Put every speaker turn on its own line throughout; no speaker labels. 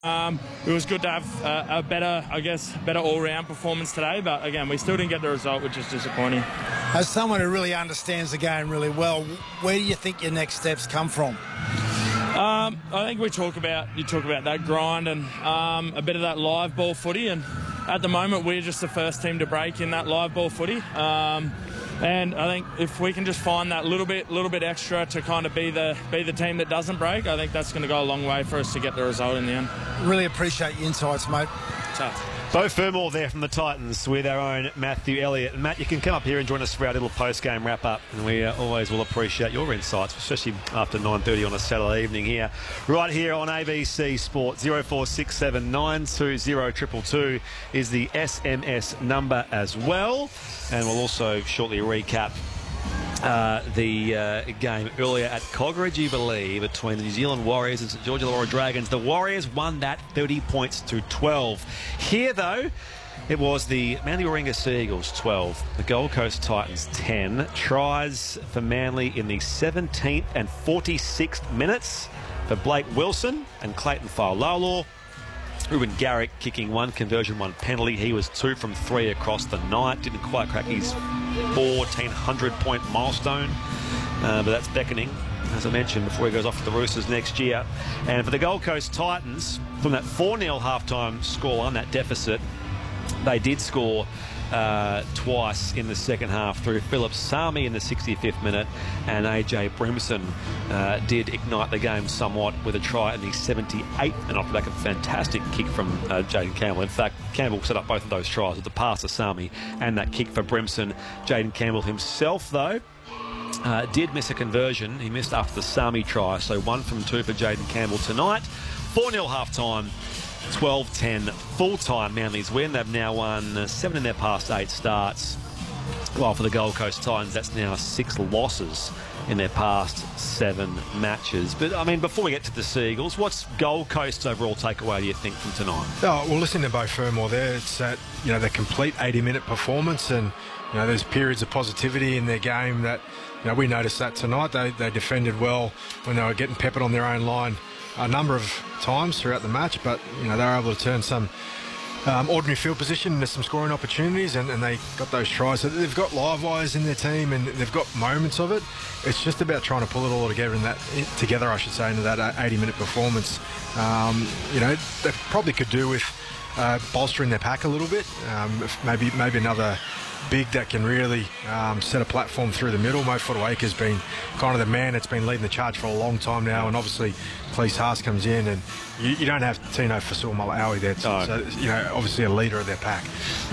It was good to have a better all-round performance today, but again, we still didn't get the result, which is disappointing.
As someone who really understands the game really well, where do you think your next steps come from?
I think you talk about that grind and a bit of that live ball footy, and at the moment we're just the first team to break in that live ball footy. And I think if we can just find that little bit extra to kind of be the team that doesn't break, I think that's going to go a long way for us to get the result in the end.
Really appreciate your insights, mate.
Tough.
Beau Fermor there from the Titans with our own Matthew Elliott. Matt, you can come up here and join us for our little post-game wrap-up, and we always will appreciate your insights, especially after 9:30 on a Saturday evening here. Right here on ABC Sport, 0467 920 222 is the SMS number as well. And we'll also shortly recap the game earlier at Cogger Jubilee between the New Zealand Warriors and St George Illawarra Dragons. The Warriors won that 30 points to 12. Here, though, it was the Manly Warringah Seagulls 12, the Gold Coast Titans 10. Tries for Manly in the 17th and 46th minutes for Blake Wilson and Clayton Failalo. Ruben Garrick kicking one conversion, one penalty. He was 2 from 3 across the night. Didn't quite crack his 1,400-point milestone, but that's beckoning, as I mentioned, before he goes off to the Roosters next year. And for the Gold Coast Titans, from that 4-0 halftime scoreline, that deficit, they did score twice in the second half through Philip Sami in the 65th minute, and AJ Brimson did ignite the game somewhat with a try in the 78th and off the back of a fantastic kick from Jaden Campbell. In fact, Campbell set up both of those tries with the pass to Sami and that kick for Brimson. Jaden Campbell himself, though, did miss a conversion. He missed after the Sami try, so 1 from 2 for Jaden Campbell tonight. 4-0 half-time. 12-10 full-time Manly's win. They've now won 7 in their past 8 starts. While for the Gold Coast Titans, that's now 6 losses in their past 7 matches. But, I mean, before we get to the Seagulls, what's Gold Coast's overall takeaway, do you think, from tonight?
Oh, well, listen to Beau Fermor there. It's that, their complete 80-minute performance, and, there's periods of positivity in their game that, we noticed that tonight. They defended well when they were getting peppered on their own line a number of times throughout the match, but they were able to turn some ordinary field position into some scoring opportunities, and they got those tries. So they've got live wires in their team, and they've got moments of it. It's just about trying to pull it all together into that 80-minute performance. They probably could do with bolstering their pack a little bit. Maybe another big that can really set a platform through the middle. Mo Fotuaika's been kind of the man that's been leading the charge for a long time now, and obviously Cleese Haas comes in, and you don't have Tino Fasua-Malawi there, so obviously a leader of their pack.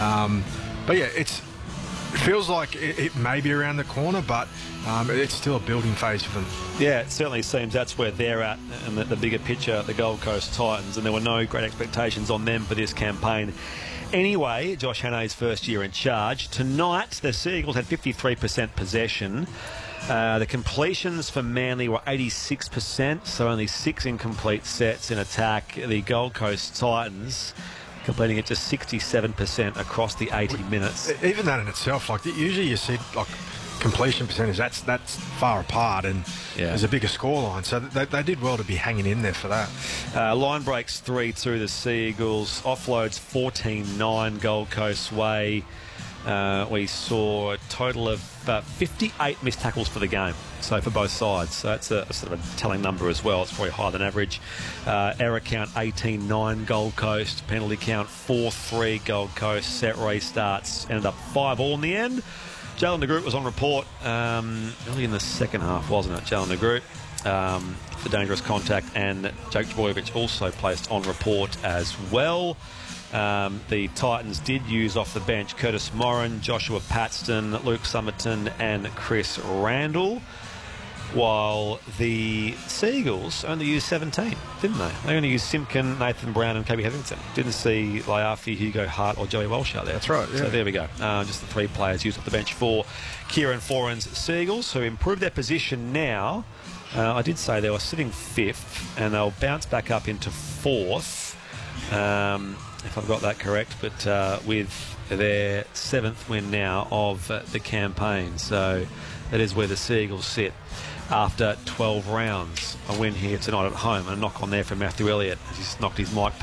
But yeah, it feels like it may be around the corner, but it's still a building phase for them.
Yeah, it certainly seems that's where they're at in the bigger picture, the Gold Coast Titans, and there were no great expectations on them for this campaign. Anyway, Josh Hannay's first year in charge. Tonight, the Seagulls had 53% possession. The completions for Manly were 86%, so only 6 incomplete sets in attack. The Gold Coast Titans completing it to 67% across the 80 minutes.
Even that in itself, usually you see completion percentage, that's far apart, and there's a bigger scoreline, so they did well to be hanging in there for that.
Line breaks 3-2 the Seagulls, offloads 14-9 Gold Coast way. We saw a total of 58 missed tackles for the game, so for both sides, so that's a sort of a telling number as well. It's probably higher than average. Error count 18-9 Gold Coast, penalty count 4-3 Gold Coast. Set restarts ended up 5-all in the end. Jalen de Groot was on report early in the second half, wasn't it? Jalen de Groot for dangerous contact, and Jake Trbojevic also placed on report as well. The Titans did use off the bench Curtis Morin, Joshua Paxton, Luke Summerton and Chris Randall, while the Seagulls only used 17, didn't they? They only used Simpkin, Nathan Brown and Kobe Hetherington. Didn't see Laiafi, Hugo Hart or Joey Walsh out there.
That's right, yeah.
So there we go. Just the 3 players used off the bench for Kieran Foran's Seagulls, who improved their position now. I did say they were sitting 5th, and they'll bounce back up into 4th, if I've got that correct, but with their 7th win now of the campaign. So that is where the Seagulls sit after 12 rounds. A win here tonight at home, and a knock on there for Matthew Elliott as he's knocked his mic